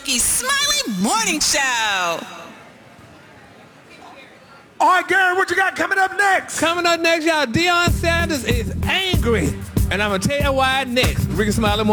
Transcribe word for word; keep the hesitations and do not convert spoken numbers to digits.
Ricky Smiley Morning Show. All right, Gary, what you got coming up next? Coming up next, y'all, Deion Sanders is angry. And I'm going to tell you why next. Ricky Smiley Morning